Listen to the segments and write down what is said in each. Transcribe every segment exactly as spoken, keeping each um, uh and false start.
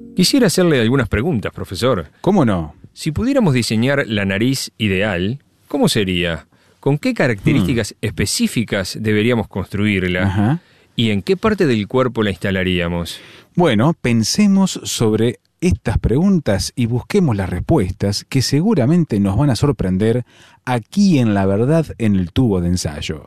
Quisiera hacerle algunas preguntas, profesor. ¿Cómo no? Si pudiéramos diseñar la nariz ideal, ¿cómo sería? ¿Con qué características hmm. específicas deberíamos construirla? Ajá. ¿Y en qué parte del cuerpo la instalaríamos? Bueno, pensemos sobre estas preguntas y busquemos las respuestas que seguramente nos van a sorprender aquí en La Verdad en el Tubo de Ensayo.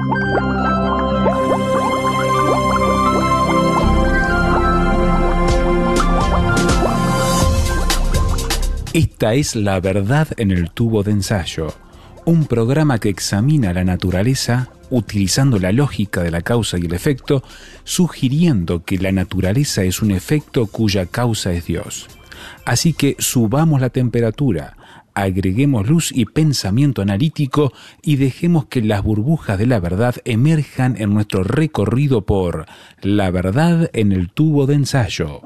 Esta es La Verdad en el Tubo de Ensayo, un programa que examina la naturaleza utilizando la lógica de la causa y el efecto, sugiriendo que la naturaleza es un efecto cuya causa es Dios. Así que subamos la temperatura, agreguemos luz y pensamiento analítico y dejemos que las burbujas de la verdad emerjan en nuestro recorrido por La Verdad en el Tubo de Ensayo.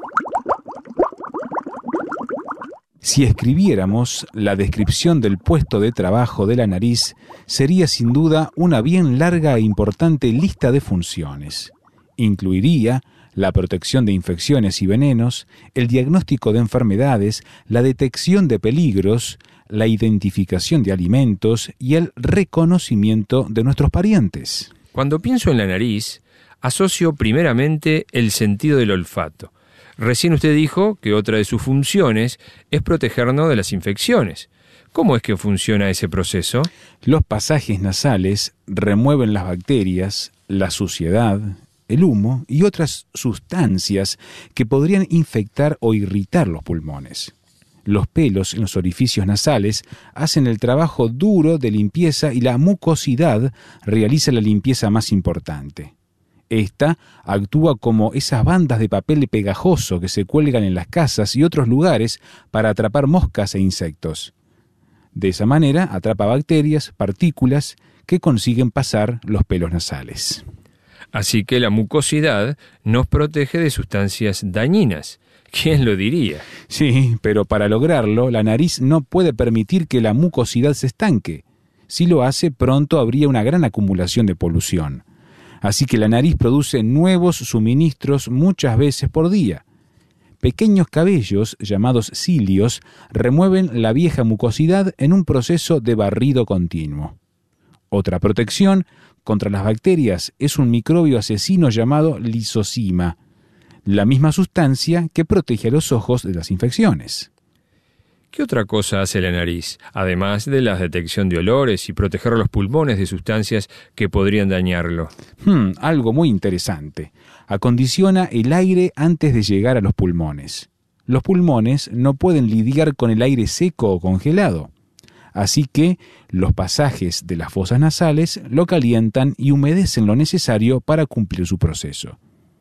Si escribiéramos la descripción del puesto de trabajo de la nariz, sería sin duda una bien larga e importante lista de funciones. Incluiría la protección de infecciones y venenos, el diagnóstico de enfermedades, la detección de peligros, la identificación de alimentos y el reconocimiento de nuestros parientes. Cuando pienso en la nariz, asocio primeramente el sentido del olfato. Recién usted dijo que otra de sus funciones es protegernos de las infecciones. ¿Cómo es que funciona ese proceso? Los pasajes nasales remueven las bacterias, la suciedad, el humo y otras sustancias que podrían infectar o irritar los pulmones. Los pelos en los orificios nasales hacen el trabajo duro de limpieza y la mucosidad realiza la limpieza más importante. Esta actúa como esas bandas de papel pegajoso que se cuelgan en las casas y otros lugares para atrapar moscas e insectos. De esa manera atrapa bacterias, partículas que consiguen pasar los pelos nasales. Así que la mucosidad nos protege de sustancias dañinas. ¿Quién lo diría? Sí, pero para lograrlo, la nariz no puede permitir que la mucosidad se estanque. Si lo hace, pronto habría una gran acumulación de polución. Así que la nariz produce nuevos suministros muchas veces por día. Pequeños cabellos, llamados cilios, remueven la vieja mucosidad en un proceso de barrido continuo. Otra protección contra las bacterias es un microbio asesino llamado lisozima, la misma sustancia que protege a los ojos de las infecciones. ¿Qué otra cosa hace la nariz, además de la detección de olores y proteger los pulmones de sustancias que podrían dañarlo? Hmm, algo muy interesante. Acondiciona el aire antes de llegar a los pulmones. Los pulmones no pueden lidiar con el aire seco o congelado. Así que los pasajes de las fosas nasales lo calientan y humedecen lo necesario para cumplir su proceso.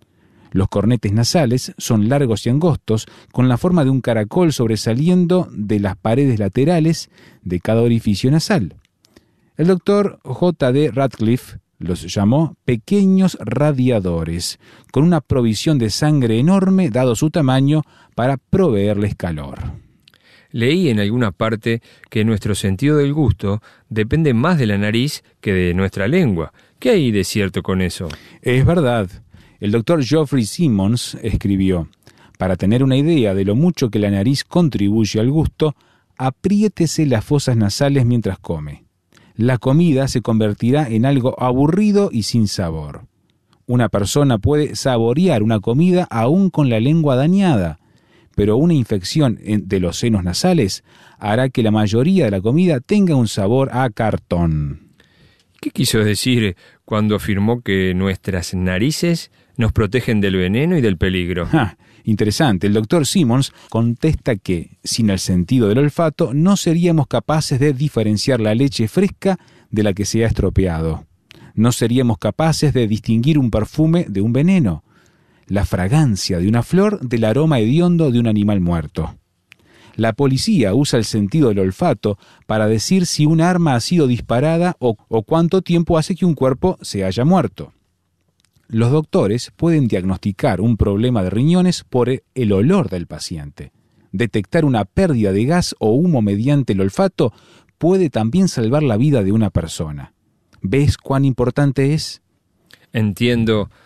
Los cornetes nasales son largos y angostos, con la forma de un caracol sobresaliendo de las paredes laterales de cada orificio nasal. El doctor J D Radcliffe los llamó pequeños radiadores, con una provisión de sangre enorme, dado su tamaño, para proveerles calor. Leí en alguna parte que nuestro sentido del gusto depende más de la nariz que de nuestra lengua. ¿Qué hay de cierto con eso? Es verdad. El doctor Geoffrey Simmons escribió: para tener una idea de lo mucho que la nariz contribuye al gusto, apriétese las fosas nasales mientras come. La comida se convertirá en algo aburrido y sin sabor. Una persona puede saborear una comida aún con la lengua dañada, pero una infección de los senos nasales hará que la mayoría de la comida tenga un sabor a cartón. ¿Qué quiso decir cuando afirmó que nuestras narices nos protegen del veneno y del peligro? Ah, interesante. El doctor Simmons contesta que, sin el sentido del olfato, no seríamos capaces de diferenciar la leche fresca de la que se ha estropeado. No seríamos capaces de distinguir un perfume de un veneno, la fragancia de una flor del aroma hediondo de un animal muerto. La policía usa el sentido del olfato para decir si un arma ha sido disparada o, o cuánto tiempo hace que un cuerpo se haya muerto. Los doctores pueden diagnosticar un problema de riñones por el olor del paciente. Detectar una pérdida de gas o humo mediante el olfato puede también salvar la vida de una persona. ¿Ves cuán importante es? Entiendo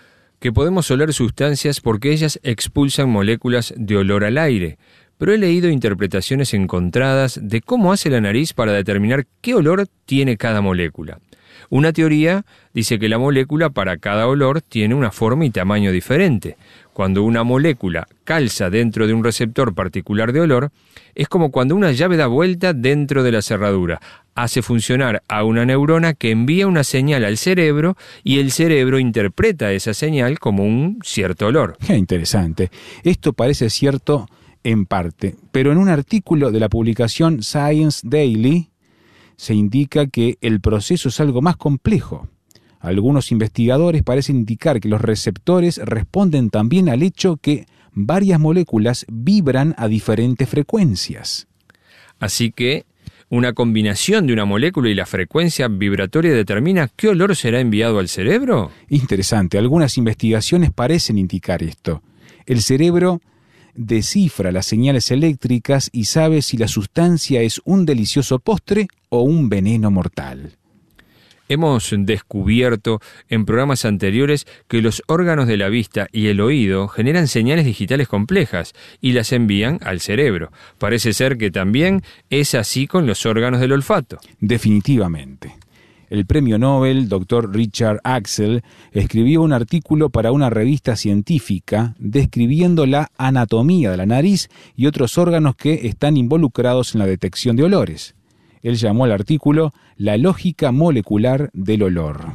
que podemos oler sustancias porque ellas expulsan moléculas de olor al aire, pero he leído interpretaciones encontradas de cómo hace la nariz para determinar qué olor tiene cada molécula. Una teoría dice que la molécula para cada olor tiene una forma y tamaño diferente. Cuando una molécula calza dentro de un receptor particular de olor, es como cuando una llave da vuelta dentro de la cerradura. Hace funcionar a una neurona que envía una señal al cerebro y el cerebro interpreta esa señal como un cierto olor. Qué interesante. Esto parece cierto en parte, pero en un artículo de la publicación Science Daily se indica que el proceso es algo más complejo. Algunos investigadores parecen indicar que los receptores responden también al hecho que varias moléculas vibran a diferentes frecuencias. Así que una combinación de una molécula y la frecuencia vibratoria determina qué olor será enviado al cerebro. Interesante, algunas investigaciones parecen indicar esto. El cerebro descifra las señales eléctricas y sabe si la sustancia es un delicioso postre o un veneno mortal. Hemos descubierto en programas anteriores que los órganos de la vista y el oído generan señales digitales complejas y las envían al cerebro. Parece ser que también es así con los órganos del olfato. Definitivamente. El premio Nobel, doctor Richard Axel, escribió un artículo para una revista científica describiendo la anatomía de la nariz y otros órganos que están involucrados en la detección de olores. Él llamó al artículo La lógica molecular del olor.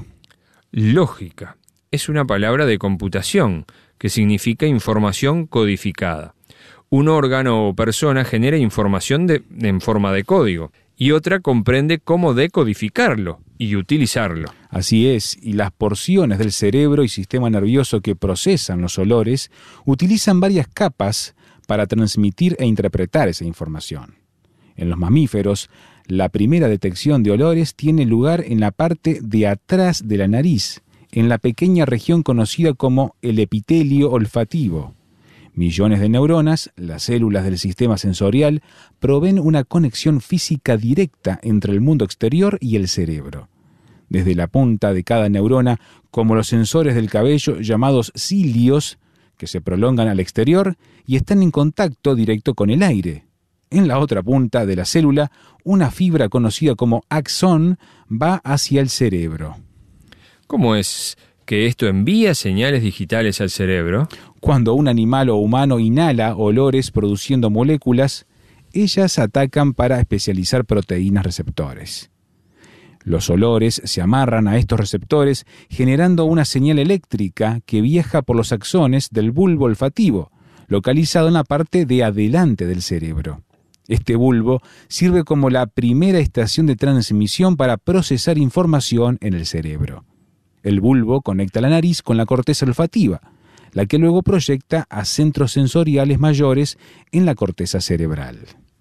Lógica es una palabra de computación que significa información codificada. Un órgano o persona genera información de, en forma de código y otra comprende cómo decodificarlo y utilizarlo. Así es, y las porciones del cerebro y sistema nervioso que procesan los olores utilizan varias capas para transmitir e interpretar esa información. En los mamíferos, la primera detección de olores tiene lugar en la parte de atrás de la nariz, en la pequeña región conocida como el epitelio olfativo. Millones de neuronas, las células del sistema sensorial, proveen una conexión física directa entre el mundo exterior y el cerebro. Desde la punta de cada neurona, como los sensores del cabello llamados cilios, que se prolongan al exterior y están en contacto directo con el aire. En la otra punta de la célula, una fibra conocida como axón va hacia el cerebro. ¿Cómo es que esto envía señales digitales al cerebro? Cuando un animal o humano inhala olores produciendo moléculas, ellas atacan para especializar proteínas receptores. Los olores se amarran a estos receptores generando una señal eléctrica que viaja por los axones del bulbo olfativo, localizado en la parte de adelante del cerebro. Este bulbo sirve como la primera estación de transmisión para procesar información en el cerebro. El bulbo conecta la nariz con la corteza olfativa, la que luego proyecta a centros sensoriales mayores en la corteza cerebral.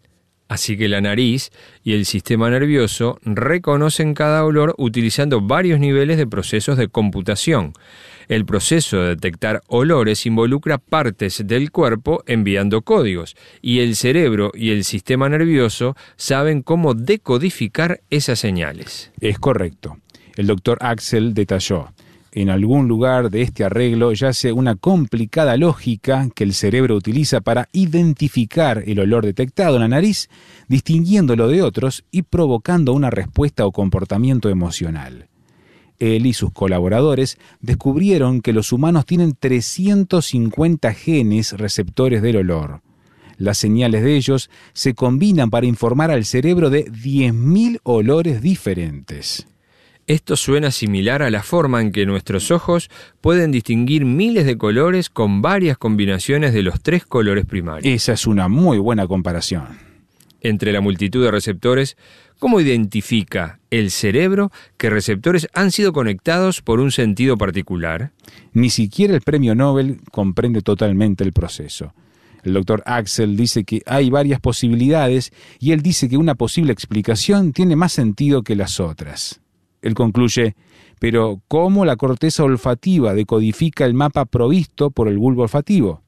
Así que la nariz y el sistema nervioso reconocen cada olor utilizando varios niveles de procesos de computación. El proceso de detectar olores involucra partes del cuerpo enviando códigos, y el cerebro y el sistema nervioso saben cómo decodificar esas señales. Es correcto. El doctor Axel detalló: en algún lugar de este arreglo yace una complicada lógica que el cerebro utiliza para identificar el olor detectado en la nariz, distinguiéndolo de otros y provocando una respuesta o comportamiento emocional. Él y sus colaboradores descubrieron que los humanos tienen trescientos cincuenta genes receptores del olor. Las señales de ellos se combinan para informar al cerebro de diez mil olores diferentes. Esto suena similar a la forma en que nuestros ojos pueden distinguir miles de colores con varias combinaciones de los tres colores primarios. Esa es una muy buena comparación. Entre la multitud de receptores, ¿cómo identifica el cerebro que receptores han sido conectados por un sentido particular? Ni siquiera el premio Nobel comprende totalmente el proceso. El doctor Axel dice que hay varias posibilidades y él dice que una posible explicación tiene más sentido que las otras. Él concluye: pero ¿cómo la corteza olfativa decodifica el mapa provisto por el bulbo olfativo?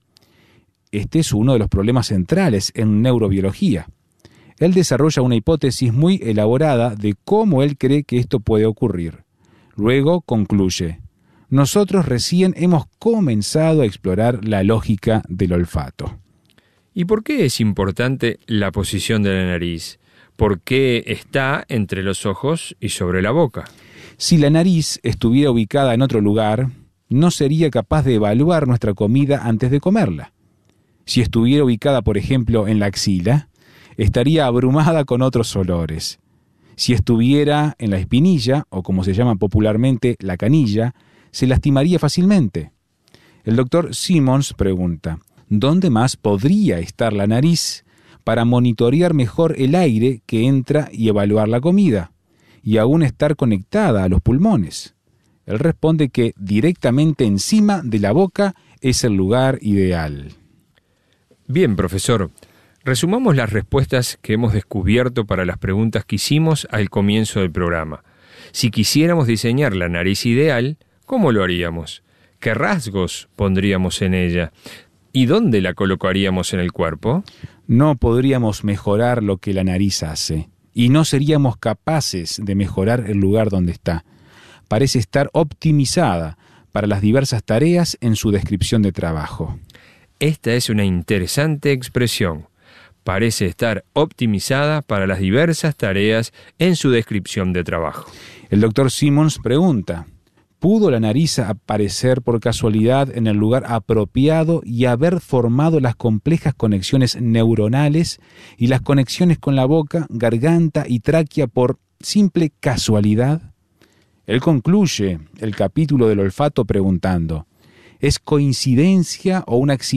Este es uno de los problemas centrales en neurobiología. Él desarrolla una hipótesis muy elaborada de cómo él cree que esto puede ocurrir. Luego concluye: Nosotros recién hemos comenzado a explorar la lógica del olfato. ¿Y por qué es importante la posición de la nariz? ¿Por qué está entre los ojos y sobre la boca? Si la nariz estuviera ubicada en otro lugar, no sería capaz de evaluar nuestra comida antes de comerla. Si estuviera ubicada, por ejemplo, en la axila, estaría abrumada con otros olores. Si estuviera en la espinilla, o como se llama popularmente la canilla, se lastimaría fácilmente. El doctor Simmons pregunta, ¿dónde más podría estar la nariz para monitorear mejor el aire que entra y evaluar la comida, y aún estar conectada a los pulmones? Él responde que directamente encima de la boca es el lugar ideal. Bien, profesor. Resumamos las respuestas que hemos descubierto para las preguntas que hicimos al comienzo del programa. Si quisiéramos diseñar la nariz ideal, ¿cómo lo haríamos? ¿Qué rasgos pondríamos en ella? ¿Y dónde la colocaríamos en el cuerpo? No podríamos mejorar lo que la nariz hace, y no seríamos capaces de mejorar el lugar donde está. Parece estar optimizada para las diversas tareas en su descripción de trabajo. Esta es una interesante expresión. Parece estar optimizada para las diversas tareas en su descripción de trabajo. El doctor Simmons pregunta, ¿pudo la nariz aparecer por casualidad en el lugar apropiado y haber formado las complejas conexiones neuronales y las conexiones con la boca, garganta y tráquea por simple casualidad? Él concluye el capítulo del olfato preguntando, ¿es coincidencia o un accidente